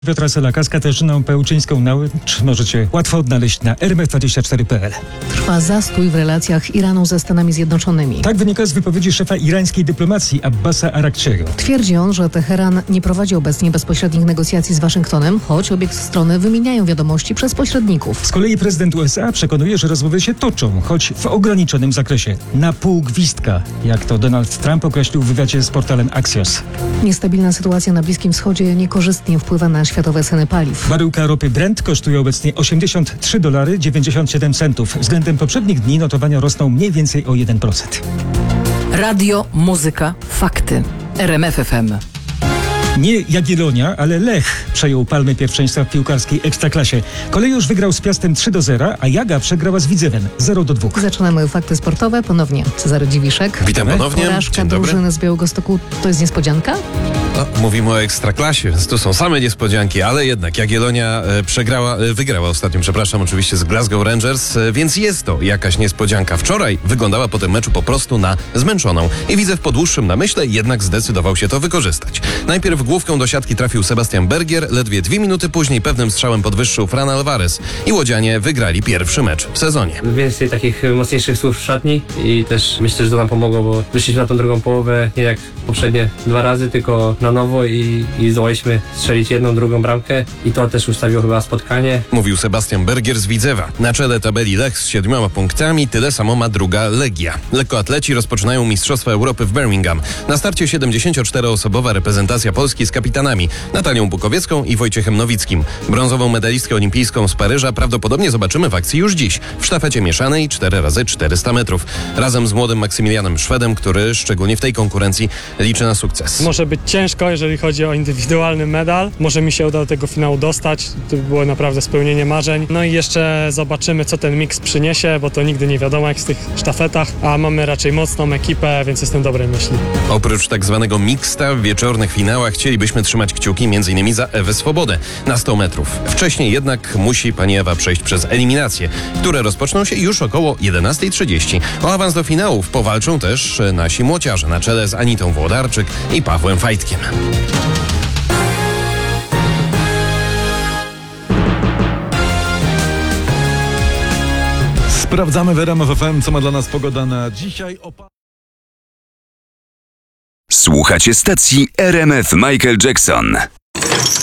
Piotra Selaka z Katarzyną Pełczyńską-Nałęcz możecie łatwo odnaleźć na rmf24.pl. Trwa zastój w relacjach Iranu ze Stanami Zjednoczonymi. Tak wynika z wypowiedzi szefa irańskiej dyplomacji Abbasa Araghchiego. Twierdzi on, że Teheran nie prowadzi obecnie bezpośrednich negocjacji z Waszyngtonem, choć obie strony wymieniają wiadomości przez pośredników. Z kolei prezydent USA przekonuje, że rozmowy się toczą, choć w ograniczonym zakresie. Na pół gwizdka, jak to Donald Trump określił w wywiadzie z portalem Axios. Niestabilna sytuacja na Bliskim Wschodzie niekorzystnie wpływa na światowe ceny paliw. Baryłka ropy Brent kosztuje obecnie $83,97. Względem poprzednich dni notowania rosną mniej więcej o 1%. Radio, muzyka, fakty. RMF FM. Nie Jagiellonia, ale Lech przejął palmę pierwszeństwa w piłkarskiej Ekstraklasie. Kolejorz wygrał z Piastem 3-0, a Jaga przegrała z Widzewem 0-2. Zaczynamy fakty sportowe. Ponownie Cezary Dziwiszek. Witam ponownie. Porażka Dzień dobry. drużyny z Białegostoku to jest niespodzianka? No, mówimy o Ekstraklasie, więc tu są same niespodzianki, ale jednak Jagiellonia wygrała ostatnio, oczywiście z Glasgow Rangers, więc jest to jakaś niespodzianka. Wczoraj wyglądała po tym meczu po prostu na zmęczoną i Widzew po dłuższym namyśle jednak zdecydował się to wykorzystać. Najpierw główką do siatki trafił Sebastian Bergier, ledwie 2 minuty później pewnym strzałem podwyższył Fran Alvarez i łodzianie wygrali pierwszy mecz w sezonie. Więcej takich mocniejszych słów w szatni i też myślę, że to nam pomogło, bo wyszliśmy na tą drugą połowę nie jak poprzednie 2 razy, tylko na nowo i zdołaliśmy strzelić jedną, drugą bramkę i to też ustawiło chyba spotkanie. Mówił Sebastian Bergier z Widzewa. Na czele tabeli Lech z 7 punktami, tyle samo ma druga Legia. Lekkoatleci rozpoczynają Mistrzostwa Europy w Birmingham. Na starcie 74-osobowa reprezentacja Polski z kapitanami Natalią Bukowiecką i Wojciechem Nowickim. Brązową medalistkę olimpijską z Paryża prawdopodobnie zobaczymy w akcji już dziś, w sztafecie mieszanej 4x400 metrów. Razem z młodym Maksymilianem Szwedem, który szczególnie w tej konkurencji liczy na sukces. Może być ciężko, jeżeli chodzi o indywidualny medal. Może mi się uda do tego finału dostać. To by było naprawdę spełnienie marzeń. No i jeszcze zobaczymy, co ten miks przyniesie, bo to nigdy nie wiadomo jak w tych sztafetach, a mamy raczej mocną ekipę, więc jestem dobrej myśli. Oprócz tak zwanego mixta w wieczornych finałach chcielibyśmy trzymać kciuki m.in. za Ewę Swobodę na 100 metrów. Wcześniej jednak musi pani Ewa przejść przez eliminacje, które rozpoczną się już około 11:30. O awans do finałów powalczą też nasi młociarze na czele z Anitą Włodarczyk i Pawłem Fajtkiem. Sprawdzamy w RMF FM, co ma dla nas pogoda na dzisiaj. Słuchacie stacji RMF Michael Jackson.